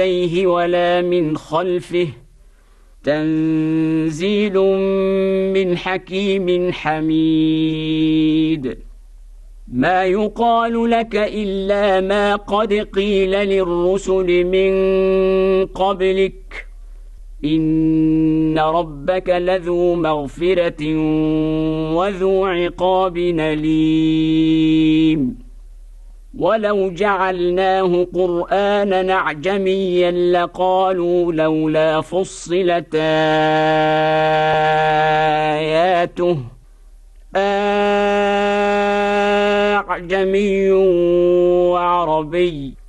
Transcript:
يديه ولا من خلفه تنزيل من حكيم حميد ما يقال لك إلا ما قد قيل للرسل من قبلك إن ربك لذو مغفرة وذو عقاب أليم ولو جعلناه قرآنا أعجميا لقالوا لولا فصلت آياته أعجمي وعربي